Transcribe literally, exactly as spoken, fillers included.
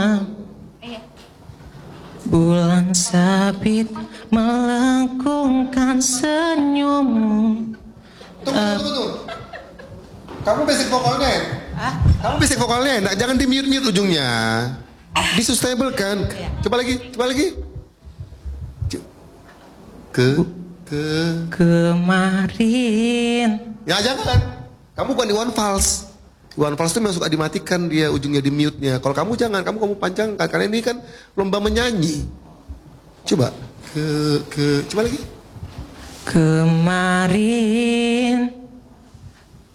Bulan sabit melengkungkan senyummu. Tunggu, tunggu, tunggu. Kamu basic vokalnya ya? Hah? Kamu basic vokalnya ya? Jangan di mute-mute ujungnya. Di sustainable kan? Coba lagi, coba lagi. Ke, ke. Kemarin. Ya jangan. Kamu bukan di one false. One false itu memang suka dimatikan dia ujungnya di mute-nya. Kalau kamu jangan, kamu kamu panjangkan. Karena ini kan lomba menyanyi. Coba. Ke, ke. Coba lagi. Kemarin